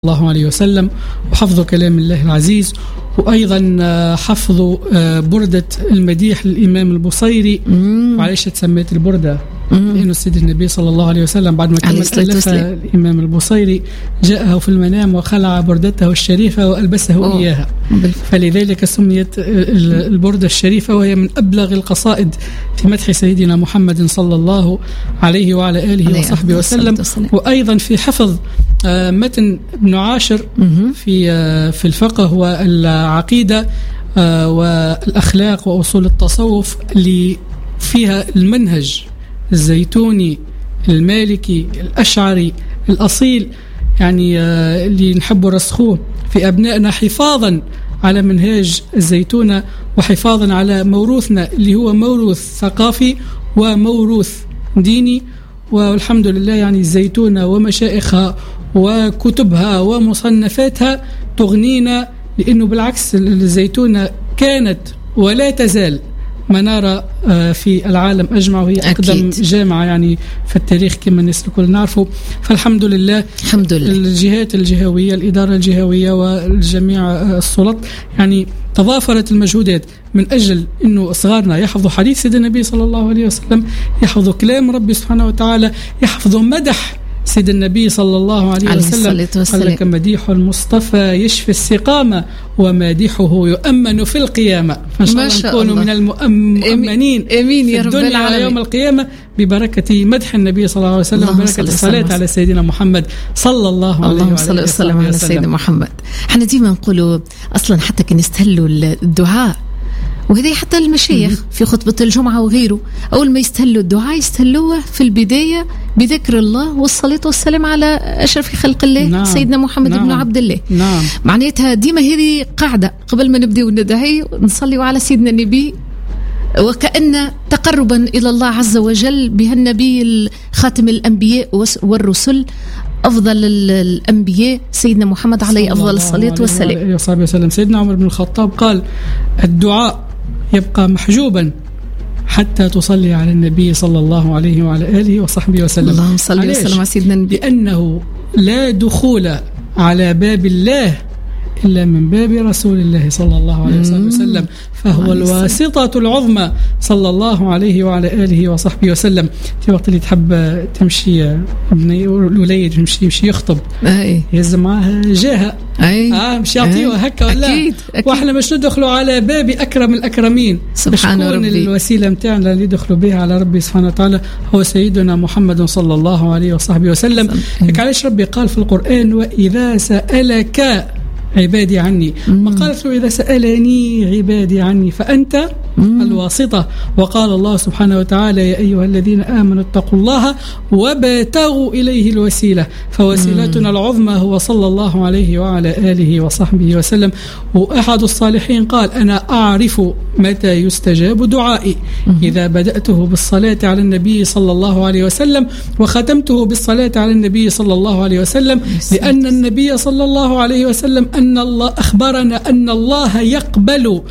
الله عليه وسلم، وحفظ كلام الله العزيز، وأيضا حفظ بردة المديح للإمام البصيري. وعليش تسميت البردة لأنه سيد النبي صلى الله عليه وسلم بعد ما كمل ألفها الإمام البصيري جاءه في المنام وخلع بردته الشريفة وألبسه إياها، فلذلك سميت البردة الشريفة، وهي من أبلغ القصائد في مدح سيدنا محمد صلى الله عليه وعلى آله وصحبه وسلم. وأيضا في حفظ متن ابن عاشر في الفقه والعقيدة والأخلاق وأصول التصوف، اللي فيها المنهج الزيتوني المالكي الأشعري الأصيل، يعني اللي نحب رسخوه في أبنائنا حفاظا على منهاج الزيتونة وحفاظا على موروثنا اللي هو موروث ثقافي وموروث ديني. والحمد لله يعني الزيتونة ومشايخها وكتبها ومصنفاتها تغنينا، لأنه بالعكس الزيتونة كانت ولا تزال منارة في العالم أجمع، وهي أقدم جامعة يعني في التاريخ كما الناس الكل نعرفه. فالحمد لله الحمد لله الجهات الجهوية، الإدارة الجهوية والجميع السلط يعني تضافرت المجهودات من أجل أنه صغارنا يحفظوا حديث سيدنا النبي صلى الله عليه وسلم، يحفظوا كلام ربي سبحانه وتعالى، يحفظوا مدح سيد النبي صلى الله عليه وسلم. قال لك مديح المصطفى يشفي السقامة ومادحه يؤمن في القيامة. فإن شاء الله نكون من المؤمنين في الدنيا على يوم القيامة ببركة مدح النبي صلى الله عليه وسلم وبركة الصلاة على سيدنا محمد صلى الله عليه وسلم. اللهم صل وسلم على سيدنا محمد. احنا ديما نقولوا أصلا حتى كي نستهلوا الدعاء، وهذا حتى المشايخ في خطبة الجمعة وغيره، أول ما يستهلوا الدعاء يستهلوه في البداية بذكر الله والصلاة والسلام على أشرف خلق الله. نعم. سيدنا محمد بن عبد الله. نعم. معناتها ديما هذه قاعدة قبل ما نبدأ ندعي نصلي على سيدنا النبي، وكأن تقربا إلى الله عز وجل بهالنبي خاتم الأنبياء والرسل، أفضل الأنبياء سيدنا محمد عليه أفضل الصلاة والسلام. سيدنا عمر بن الخطاب قال الدعاء يبقى محجوبا حتى تصلي على النبي صلى الله عليه وعلى آله وصحبه وسلم. اللهم صل وسلم على سيدنا النبي. لأنه لا دخول على باب الله إلا من باب رسول الله صلى الله عليه وسلم، فهو الواسطة العظمى صلى الله عليه وعلى آله وصحبه وسلم. في وقت اللي تحب تمشي ابني الوليد يمشي يخطب يهز معها جاهة مش يعطيوها هكا ولا أكيد. واحنا مش ندخلوا على باب أكرم الأكرمين سبحان ربي. الوسيلة متاعنا اللي يدخلوا بها على ربي سبحانه وتعالى هو سيدنا محمد صلى الله عليه وصحبه وسلم. علاش ربي قال في القرآن وإذا سألك عبادي عني، ما قالت له إذا سألني عبادي عني، فأنت الواسطة. وقال الله سبحانه وتعالى يا أيها الذين آمنوا اتقوا الله وابتغوا إليه الوسيلة، فوسيلتنا العظمى هو صلى الله عليه وعلى آله وصحبه وسلم. وأحد الصالحين قال أنا أعرف متى يستجاب دعائي إذا بدأته بالصلاة على النبي صلى الله عليه وسلم وختمته بالصلاة على النبي صلى الله عليه وسلم، لأن النبي صلى الله عليه وسلم أن الله أخبرنا أن الله يقبل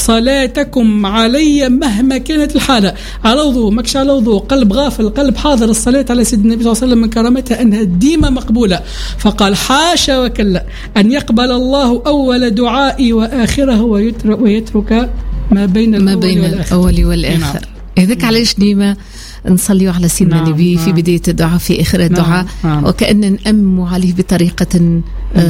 صلاتكم علي مهما كانت الحالة، على وضوء مكش على وضوء، قلب غافل قلب حاضر، الصلاة على سيدنا النبي صلى الله عليه وسلم من كرامتها أنها ديما مقبولة. فقال حاشا وكلا أن يقبل الله أول دعائي وآخره ويترك ما بين الأول والآخر. إذاك علاش ديما نصلي على سيدنا النبي في بداية الدعاء في آخر الدعاء، وكأن نأم عليه بطريقة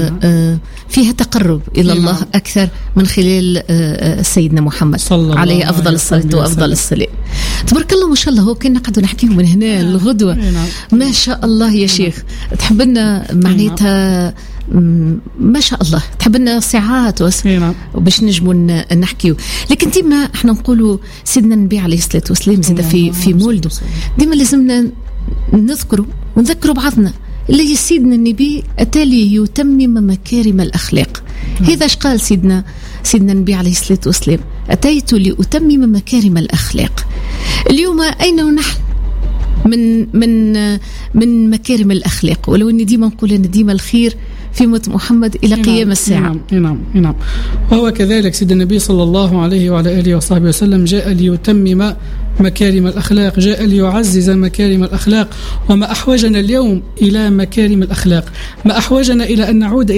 فيها تقرب إلى الله أكثر من خلال سيدنا محمد عليه أفضل الصلاة وأفضل السلام. تبارك الله ما شاء الله. هو كنا قاعدين نحكيه من هنا الغدوة ما شاء الله يا شيخ، تحب لنا معناتها ما شاء الله تحب لنا ساعات وباش نجموا نحكيو. لكن ديما احنا نقولوا سيدنا النبي عليه الصلاة والسلام زاد في مولده ديما لازمنا نذكروا بعضنا اللي سيدنا النبي أتى ليتمم مكارم الأخلاق. هذا ايش قال سيدنا النبي عليه الصلاة والسلام، أتيت لأتمم مكارم الأخلاق. اليوم أين نحن من مكارم الأخلاق؟ ولو أن ديما نقول أن ديما الخير في موت محمد إلى قيام الساعة. نعم. وهو كذلك سيد النبي صلى الله عليه وعلى آله وصحبه وسلم جاء ليتمم مكارم الأخلاق، جاء ليعزز مكارم الأخلاق. وما أحوجنا اليوم إلى مكارم الأخلاق، ما أحوجنا إلى أن نعود